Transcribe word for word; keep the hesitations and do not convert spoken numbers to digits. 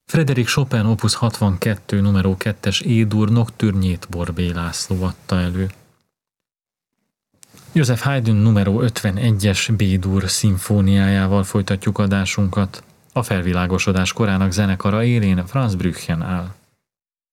Frédéric Chopin opus hatvankettő numero kettes E-dur nocturnyét Borbély László adta elő. Joseph Haydn numero ötvenegyes B-dur szimfóniájával folytatjuk adásunkat. A felvilágosodás korának zenekara élén Franz Brüchen áll.